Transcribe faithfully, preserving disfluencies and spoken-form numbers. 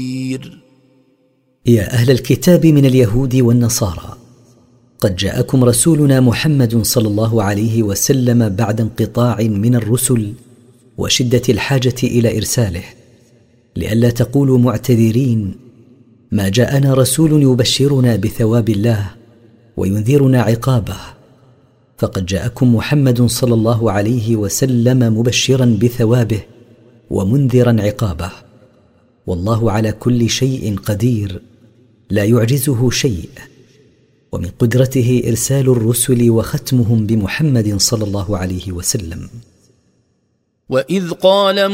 يا أهل الكتاب من اليهود والنصارى، قد جاءكم رسولنا محمد صلى الله عليه وسلم بعد انقطاع من الرسل وشدة الحاجة إلى إرساله، لئلا تقولوا معتذرين ما جاءنا رسول يبشرنا بثواب الله وينذرنا عقابه، فقد جاءكم محمد صلى الله عليه وسلم مبشرا بثوابه ومنذرا عقابه، والله على كل شيء قدير لا يعجزه شيء، ومن قدرته إرسال الرسل وختمهم بمحمد صلى الله عليه وسلم. وإذ قال